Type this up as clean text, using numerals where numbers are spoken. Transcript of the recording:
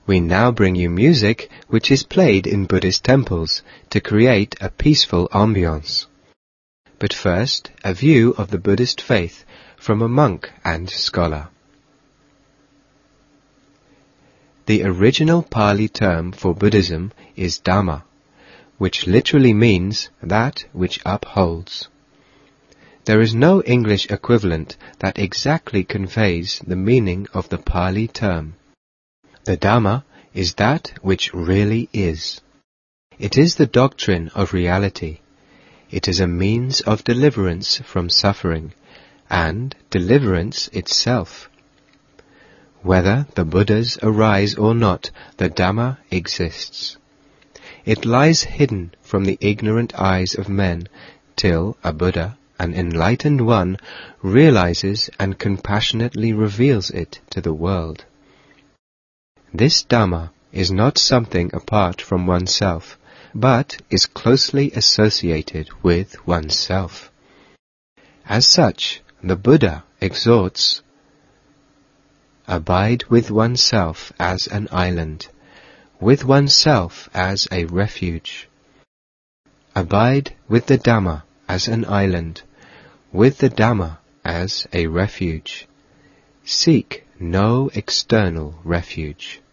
We now bring you music which is played in Buddhist temples to create a peaceful ambience. But first, a view of the Buddhist faith from a monk and scholar. The original Pali term for Buddhism is Dhamma, which literally means that which upholds. There is no English equivalent that exactly conveys the meaning of the Pali term. The Dhamma is that which really is. It is the doctrine of reality. It is a means of deliverance from suffering, and deliverance itself. Whether the Buddhas arise or not, the Dhamma exists. It lies hidden from the ignorant eyes of men till a Buddha, an enlightened one, realizes and compassionately reveals it to the world. This Dhamma is not something apart from oneself, but is closely associated with oneself. As such, the Buddha exhorts, abide with oneself as an island, with oneself as a refuge. Abide with the Dhamma as an island, with the Dhamma as a refuge. Seek no external refuge.